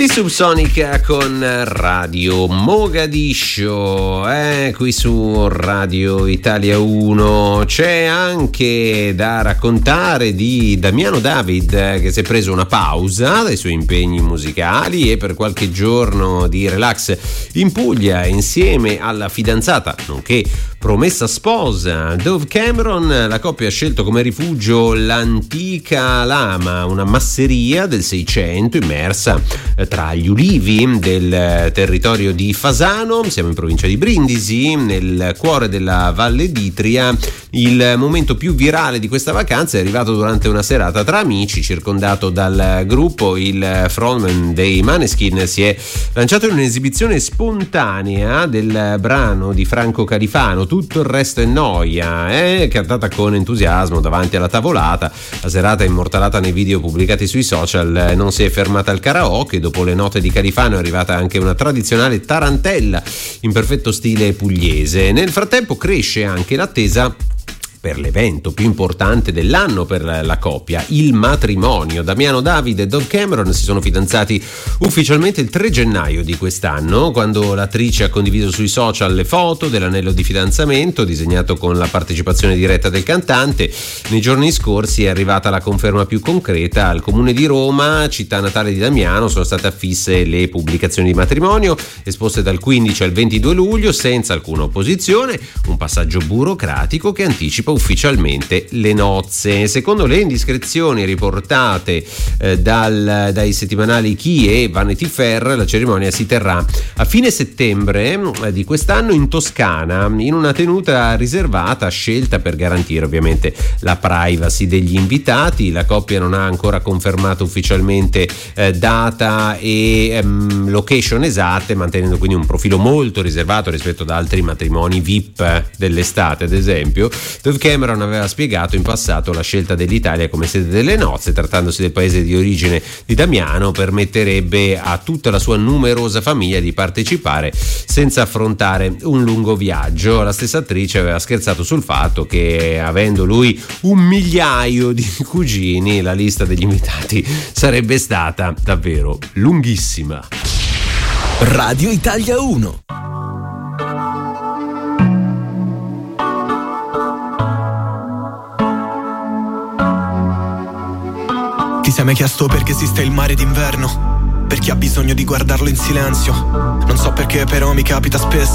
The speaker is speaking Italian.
I Subsonica con Radio Mogadiscio, qui su Radio Italia 1. C'è anche da raccontare di Damiano David, che si è preso una pausa dai suoi impegni musicali e per qualche giorno di relax in Puglia insieme alla fidanzata nonché promessa sposa Dove Cameron. La coppia ha scelto come rifugio l'antica lama, una masseria del 600 immersa tra gli ulivi del territorio di Fasano. Siamo in provincia di Brindisi, nel cuore della Valle d'Itria. Il momento più virale di questa vacanza è arrivato durante una serata tra amici, circondato dal gruppo. Il frontman dei Maneskin si è lanciato in un'esibizione spontanea del brano di Franco Califano Tutto il resto è noia, cantata con entusiasmo davanti alla tavolata. La serata, immortalata nei video pubblicati sui social, non si è fermata al karaoke. Dopo le note di Califano è arrivata anche una tradizionale tarantella in perfetto stile pugliese. Nel frattempo cresce anche l'attesa per l'evento più importante dell'anno per la coppia, il matrimonio. Damiano David e Dove Cameron si sono fidanzati ufficialmente il 3 gennaio di quest'anno, quando l'attrice ha condiviso sui social le foto dell'anello di fidanzamento disegnato con la partecipazione diretta del cantante. Nei giorni scorsi è arrivata la conferma più concreta. Al Comune di Roma, città natale di Damiano, sono state affisse le pubblicazioni di matrimonio esposte dal 15 al 22 luglio senza alcuna opposizione, un passaggio burocratico che anticipa ufficialmente le nozze. Secondo le indiscrezioni riportate dai settimanali Chi e Vanity Fair, la cerimonia si terrà a fine settembre di quest'anno in Toscana, in una tenuta riservata scelta per garantire ovviamente la privacy degli invitati. La coppia non ha ancora confermato ufficialmente data e location esatte, mantenendo quindi un profilo molto riservato rispetto ad altri matrimoni VIP dell'estate, ad esempio. Dove Cameron aveva spiegato in passato la scelta dell'Italia come sede delle nozze, trattandosi del paese di origine di Damiano, permetterebbe a tutta la sua numerosa famiglia di partecipare senza affrontare un lungo viaggio. La stessa attrice aveva scherzato sul fatto che, avendo lui 1 migliaio di cugini, la lista degli invitati sarebbe stata davvero lunghissima. Radio Italia 1. Ti sei mai chiesto perché esiste il mare d'inverno? Per chi ha bisogno di guardarlo in silenzio. Non so perché, però mi capita spesso